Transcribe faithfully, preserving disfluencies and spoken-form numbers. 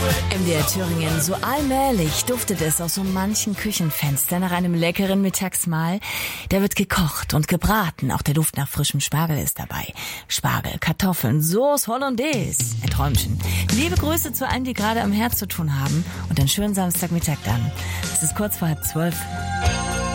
M D R Thüringen, so allmählich duftet es aus so manchen Küchenfenster nach einem leckeren Mittagsmahl. Da wird gekocht und gebraten, auch der Duft nach frischem Spargel ist dabei. Spargel, Kartoffeln, Sauce Hollandaise, ein Träumchen. Liebe Grüße zu allen, die gerade am Herd zu tun haben und einen schönen Samstagmittag dann. Es ist kurz vor halb zwölf.